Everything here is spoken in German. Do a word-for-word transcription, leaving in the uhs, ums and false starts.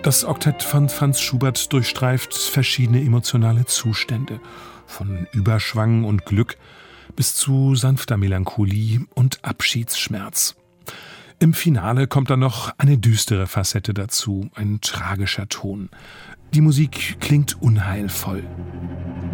Das Oktett von Franz Schubert durchstreift verschiedene emotionale Zustände, von Überschwang und Glück bis zu sanfter Melancholie und Abschiedsschmerz. Im Finale kommt dann noch eine düstere Facette dazu, ein tragischer Ton. Die Musik klingt unheilvoll.